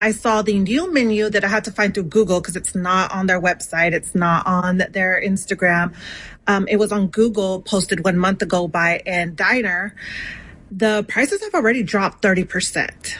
I saw the new menu that I had to find through Google because it's not on their website. It's not on their Instagram. It was on Google, posted 1 month ago by Ann Diner. The prices have already dropped 30%.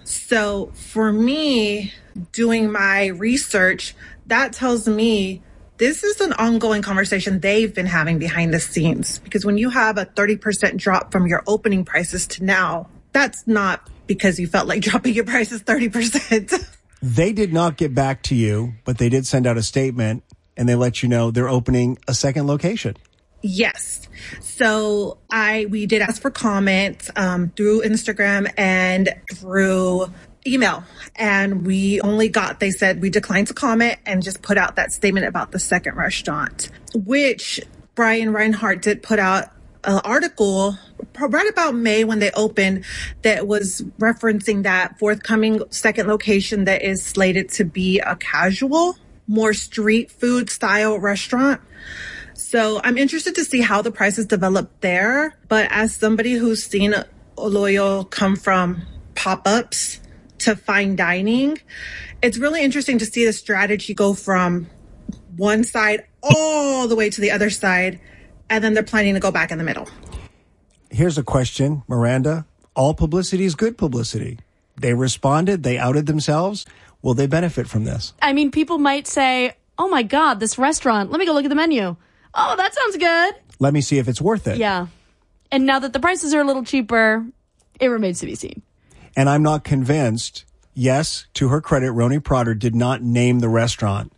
So for me, doing my research, that tells me this is an ongoing conversation they've been having behind the scenes. Because when you have a 30% drop from your opening prices to now, that's not because you felt like dropping your prices 30%. They did not get back to you, but they did send out a statement and they let you know they're opening a second location. Yes. So we did ask for comments through Instagram and through email. And they said we declined to comment and just put out that statement about the second restaurant, which Brian Reinhart did put out an article right about May when they opened that was referencing that forthcoming second location that is slated to be a casual, more street food style restaurant. So I'm interested to see how the prices develop there. But as somebody who's seen Oloyo come from pop-ups to fine dining, it's really interesting to see the strategy go from one side all the way to the other side. And then they're planning to go back in the middle. Here's a question, Miranda. All publicity is good publicity. They responded. They outed themselves. Will they benefit from this? I mean, people might say, oh, my God, this restaurant. Let me go look at the menu. Oh, that sounds good. Let me see if it's worth it. Yeah. And now that the prices are a little cheaper, it remains to be seen. And I'm not convinced. Yes, to her credit, Roni Prater did not name the restaurant.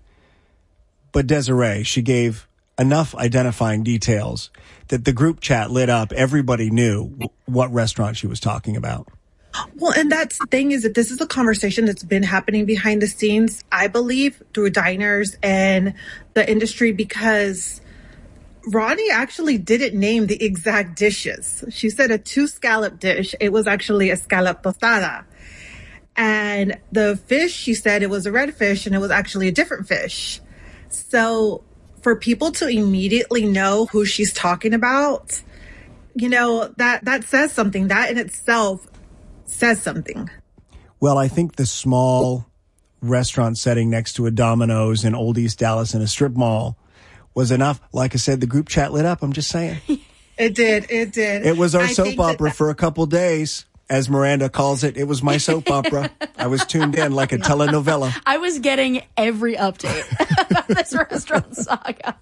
But Desiree, she gave enough identifying details that the group chat lit up. Everybody knew what restaurant she was talking about. Well, and that's the thing is that this is a conversation that's been happening behind the scenes, I believe, through diners and the industry, because Ronnie actually didn't name the exact dishes. She said a 2-scallop dish. It was actually a scallop tostada. And the fish, she said it was a red fish and it was actually a different fish. So for people to immediately know who she's talking about, that says something. That in itself says something. Well, I think the small restaurant setting next to a Domino's in Old East Dallas in a strip mall was enough. Like I said, the group chat lit up. I'm just saying. It did. It was our soap opera for a couple days. As Miranda calls it, it was my soap opera. I was tuned in like a telenovela. I was getting every update about this restaurant saga.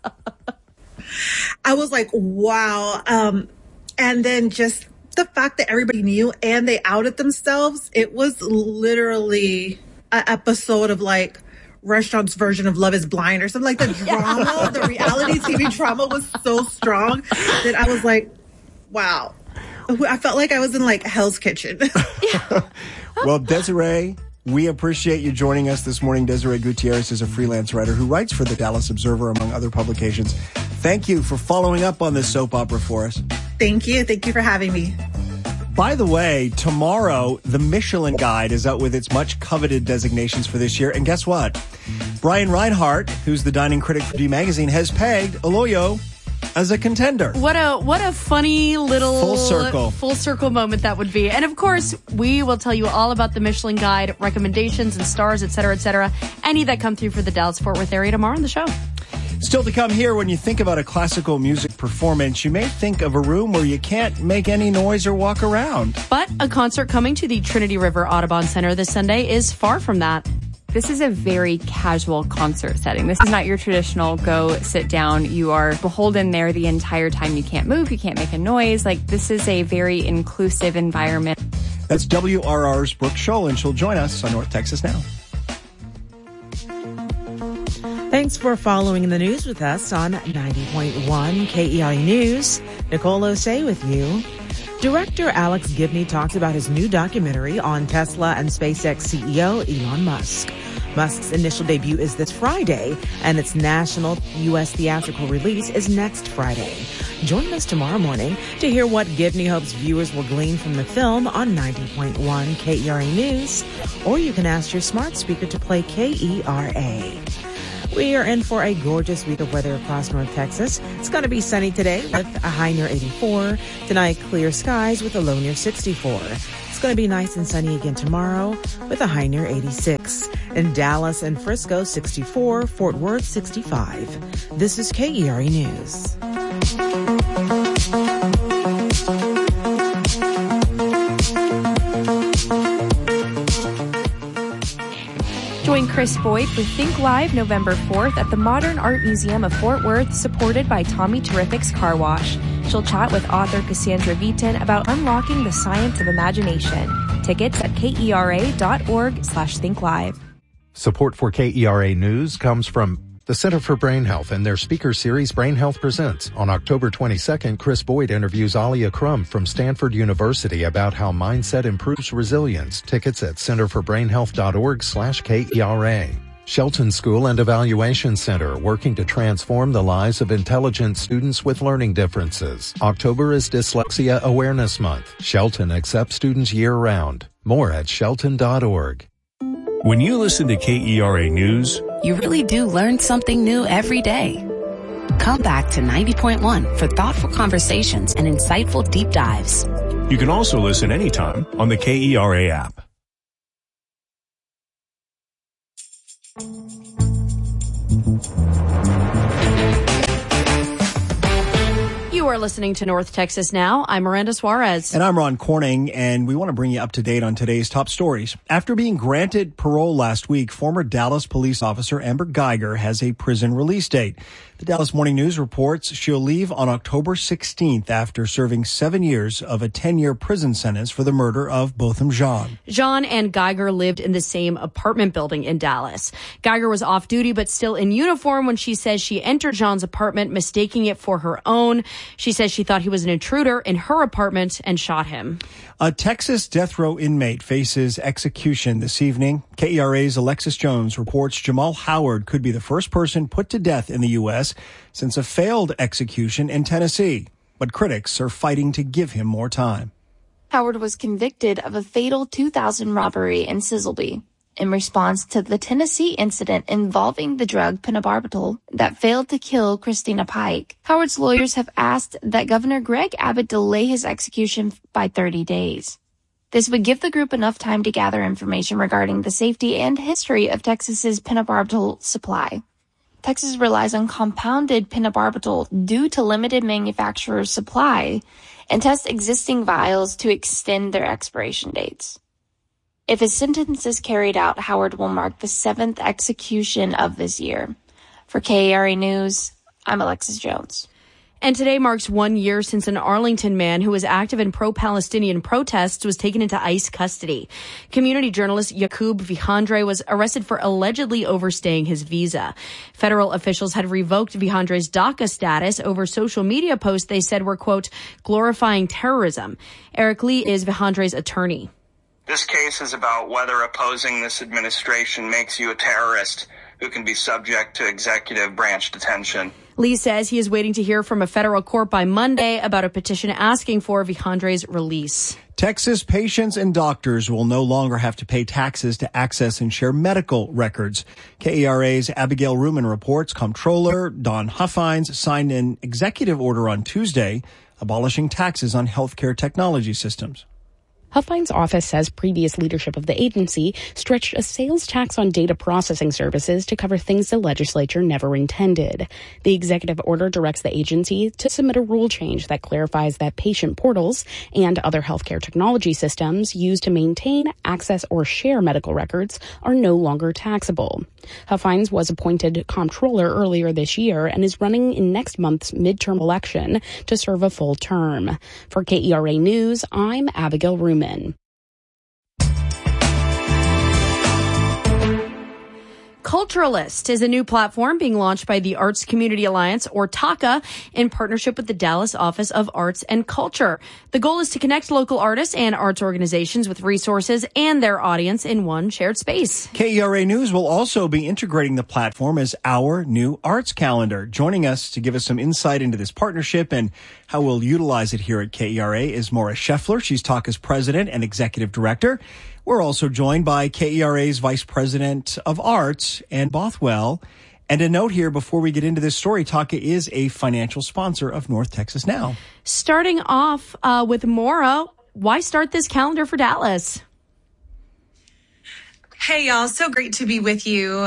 I was like, wow. And then just the fact that everybody knew and they outed themselves, it was literally an episode of like Restaurant's version of Love is Blind or something like the drama. The reality TV drama was so strong that I was like, wow. I felt like I was in like Hell's Kitchen. Well, Desiree, we appreciate you joining us this morning. Desiree Gutierrez is a freelance writer who writes for the Dallas Observer, among other publications. Thank you for following up on this soap opera for us. Thank you. Thank you for having me. By the way, tomorrow, the Michelin Guide is out with its much coveted designations for this year. And guess what? Brian Reinhart, who's the dining critic for D Magazine, has pegged Oloyo as a contender. What a funny little full circle moment that would be. And of course, we will tell you all about the Michelin Guide recommendations and stars, et cetera, any that come through for the Dallas-Fort Worth area tomorrow on the show. Still to come here, when you think about a classical music performance, you may think of a room where you can't make any noise or walk around. But a concert coming to the Trinity River Audubon Center this Sunday is far from that. This is a very casual concert setting. This is not your traditional go sit down. You are beholden there the entire time. You can't move. You can't make a noise. Like, this is a very inclusive environment. That's WRR's Brooke Scholl, and she'll join us on North Texas Now. Thanks for following the news with us on 90.1 KEI News. Nicole Osei with you. Director Alex Gibney talks about his new documentary on Tesla and SpaceX CEO Elon Musk. Musk's initial debut is this Friday, and its national U.S. theatrical release is next Friday. Join us tomorrow morning to hear what Gibney hopes viewers will glean from the film on 90.1 KERA News, or you can ask your smart speaker to play KERA. We are in for a gorgeous week of weather across North Texas. It's going to be sunny today with a high near 84. Tonight, clear skies with a low near 64. It's going to be nice and sunny again tomorrow with a high near 86. In Dallas and Frisco, 64. Fort Worth, 65. This is KERA News. Join Chris Boyd for Think Live November 4th at the Modern Art Museum of Fort Worth, supported by Tommy Terrific's Car Wash. She'll chat with author Cassandra Vitin about unlocking the science of imagination. Tickets at kera.org/thinklive. Support for KERA News comes from the Center for Brain Health and their speaker series Brain Health Presents. On October 22nd, Chris Boyd interviews Alia Crum from Stanford University about how mindset improves resilience. Tickets at centerforbrainhealth.org/KERA. Shelton School and Evaluation Center, working to transform the lives of intelligent students with learning differences. October is Dyslexia Awareness Month. Shelton accepts students year-round. More at shelton.org. When you listen to KERA News, you really do learn something new every day. Come back to 90.1 for thoughtful conversations and insightful deep dives. You can also listen anytime on the KERA app. You are listening to North Texas Now. I'm Miranda Suarez. And I'm Ron Corning, and we want to bring you up to date on today's top stories. After being granted parole last week, former Dallas police officer Amber Geiger has a prison release date. The Dallas Morning News reports she'll leave on October 16th after serving 7 years of a 10-year prison sentence for the murder of Botham Jean. Jean and Geiger lived in the same apartment building in Dallas. Geiger was off duty but still in uniform when she says she entered Jean's apartment, mistaking it for her own. She says she thought he was an intruder in her apartment and shot him. A Texas death row inmate faces execution this evening. KERA's Alexis Jones reports Jamal Howard could be the first person put to death in the U.S. since a failed execution in Tennessee. But critics are fighting to give him more time. Howard was convicted of a fatal 2000 robbery in Sizzleby in response to the Tennessee incident involving the drug pentobarbital that failed to kill Christina Pike. Howard's lawyers have asked that Governor Greg Abbott delay his execution by 30 days. This would give the group enough time to gather information regarding the safety and history of Texas's pentobarbital supply. Texas relies on compounded pentobarbital due to limited manufacturer supply and tests existing vials to extend their expiration dates. If his sentence is carried out, Howard will mark the 7th execution of this year. For KERA News, I'm Alexis Jones. And today marks 1 year since an Arlington man who was active in pro-Palestinian protests was taken into ICE custody. Community journalist Yaqub Vihandre was arrested for allegedly overstaying his visa. Federal officials had revoked Vihandre's DACA status over social media posts they said were, quote, glorifying terrorism. Eric Lee is Vihandre's attorney. This case is about whether opposing this administration makes you a terrorist who can be subject to executive branch detention. Lee says he is waiting to hear from a federal court by Monday about a petition asking for Vihandre's release. Texas patients and doctors will no longer have to pay taxes to access and share medical records. KERA's Abigail Ruman reports Comptroller Don Huffines signed an executive order on Tuesday abolishing taxes on healthcare technology systems. Huffines' office says previous leadership of the agency stretched a sales tax on data processing services to cover things the legislature never intended. The executive order directs the agency to submit a rule change that clarifies that patient portals and other healthcare technology systems used to maintain, access, or share medical records are no longer taxable. Huffines was appointed comptroller earlier this year and is running in next month's midterm election to serve a full term. For KERA News, I'm Abigail Ruman. Culturalist is a new platform being launched by the Arts Community Alliance, or TACA, in partnership with the Dallas Office of Arts and Culture. The goal is to connect local artists and arts organizations with resources and their audience in one shared space. KERA News will also be integrating the platform as our new arts calendar. Joining us to give us some insight into this partnership and how we'll utilize it here at KERA is Maura Scheffler. She's TACA's president and executive director. We're also joined by KERA's Vice President of Arts, Ann Bothwell. And a note here before we get into this story, TACA is a financial sponsor of North Texas Now. Starting off with Maura, why start this calendar for Dallas? Hey, y'all. So great to be with you.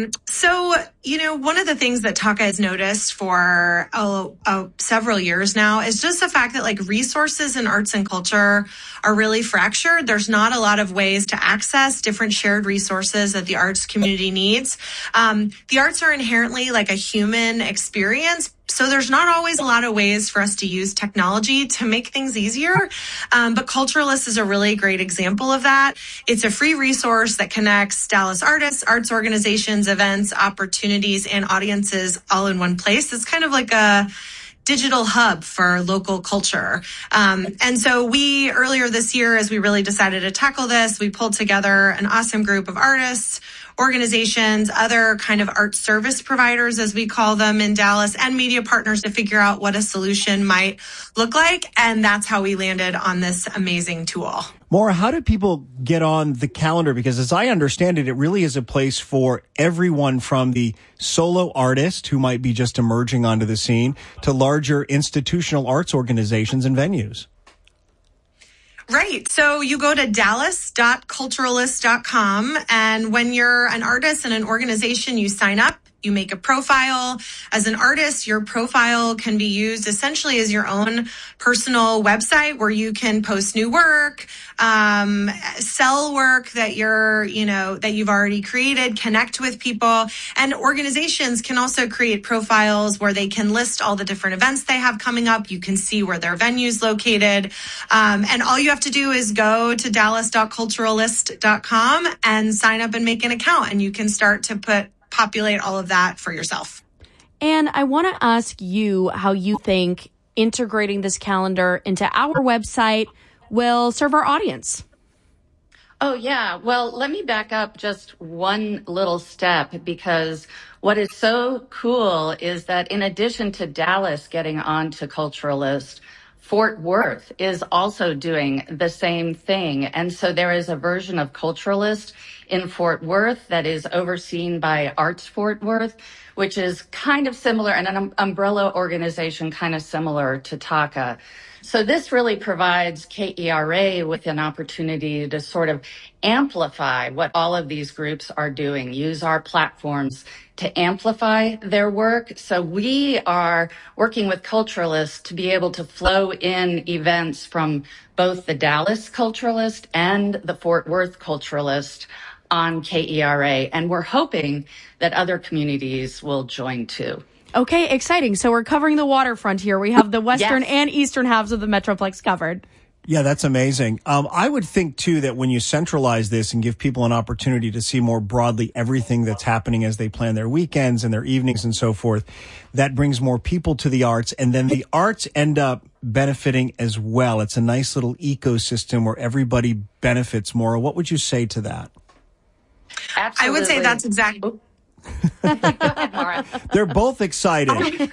One of the things that TACA has noticed for several years now is just the fact that resources in arts and culture are really fractured. There's not a lot of ways to access different shared resources that the arts community needs. The arts are inherently a human experience. So there's not always a lot of ways for us to use technology to make things easier. But Culturalist is a really great example of that. It's a free resource that connects Dallas artists, arts organizations, events, opportunities, and audiences all in one place. It's kind of like a digital hub for local culture. And so we, earlier this year, as we really decided to tackle this, we pulled together an awesome group of artists, organizations, other kind of art service providers, as we call them in Dallas, and media partners to figure out what a solution might look like. And that's how we landed on this amazing tool. Maura, how do people get on the calendar? Because as I understand it, it really is a place for everyone from the solo artist who might be just emerging onto the scene to larger institutional arts organizations and venues. Right. So you go to dallas.culturalist.com, and when you're an artist and an organization, you sign up. You make a profile. As an artist, your profile can be used essentially as your own personal website where you can post new work, sell work that that you've already created, connect with people. And organizations can also create profiles where they can list all the different events they have coming up. You can see where their venue's located. And all you have to do is go to dallas.culturalist.com and sign up and make an account. And you can start to populate all of that for yourself. And I want to ask you how you think integrating this calendar into our website will serve our audience. Oh, yeah. Well, let me back up just one little step, because what is so cool is that in addition to Dallas getting onto Culturalist, Fort Worth is also doing the same thing. And so there is a version of Culturalist in Fort Worth that is overseen by Arts Fort Worth, which is kind of similar, and an umbrella organization kind of similar to TACA. So this really provides KERA with an opportunity to sort of amplify what all of these groups are doing, use our platforms to amplify their work. So we are working with Culturalist to be able to flow in events from both the Dallas Culturalist and the Fort Worth Culturalist on KERA. And we're hoping that other communities will join too. Okay, exciting. So we're covering the waterfront here. We have the western and eastern halves of the Metroplex covered. Yeah, that's amazing. I would think, too, that when you centralize this and give people an opportunity to see more broadly everything that's happening as they plan their weekends and their evenings and so forth, that brings more people to the arts, and then the arts end up benefiting as well. It's a nice little ecosystem where everybody benefits more. What would you say to that? Absolutely. I would say that's exactly... Go ahead, Maura. They're both excited.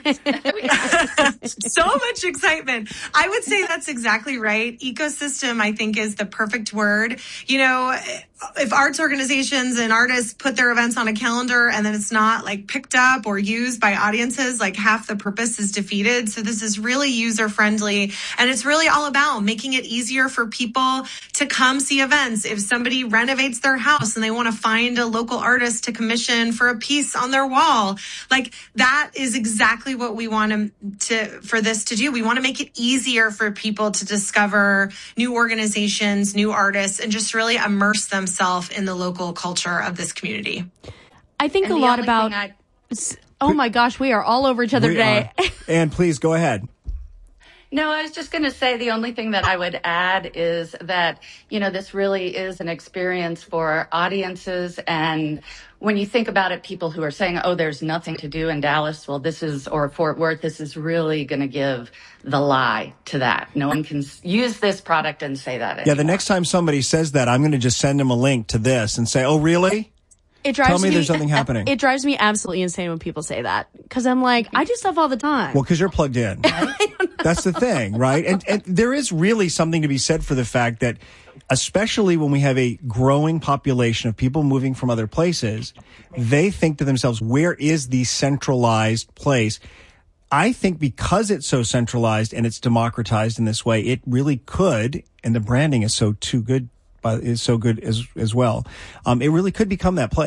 So much excitement. I would say that's exactly right. Ecosystem, I think, is the perfect word. You know, if arts organizations and artists put their events on a calendar and then it's not picked up or used by audiences, half the purpose is defeated. So this is really user friendly, and it's really all about making it easier for people to come see events. If somebody renovates their house and they want to find a local artist to commission for a piece on their wall, that is exactly what we want for this to do. We want to make it easier for people to discover new organizations, new artists, and just really immerse themselves in the local culture of this community. I think a lot about... Oh my gosh, we are all over each other today. And please go ahead. No, I was just going to say the only thing that I would add is that, this really is an experience for audiences. And when you think about it, people who are saying, oh, there's nothing to do in Dallas, well, or Fort Worth, this is really going to give the lie to that. No one can use this product and say that anymore. Yeah, the next time somebody says that, I'm going to just send them a link to this and say, oh, really? Tell me there's something happening. It drives me absolutely insane when people say that, because I'm like, I do stuff all the time. Well, because you're plugged in. That's the thing, right? And there is really something to be said for the fact that, especially when we have a growing population of people moving from other places, they think to themselves, where is the centralized place? I think because it's so centralized and it's democratized in this way, it really could, and the branding is so good as well. It really could become that place.